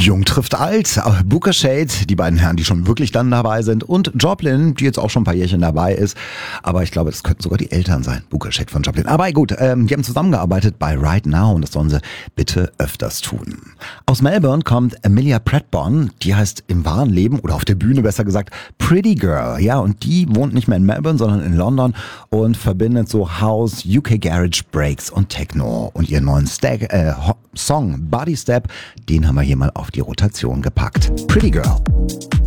Jung trifft alt. Booker Shade, die beiden Herren, die schon wirklich dann dabei sind, und Joplin, die jetzt auch schon ein paar Jährchen dabei ist. Aber ich glaube, das könnten sogar die Eltern sein. Booker Shade von Joplin. Aber gut, die haben zusammengearbeitet bei Right Now und das sollen sie bitte öfters tun. Aus Melbourne kommt Amelia Pratt-Bond, die heißt im wahren Leben oder auf der Bühne besser gesagt Pretty Girl. Ja, und die wohnt nicht mehr in Melbourne, sondern in London und verbindet so House, UK Garage, Breaks und Techno. Und ihren neuen Song Body Step, den haben wir hier mal auf die Rotation gepackt. Pretty Girl.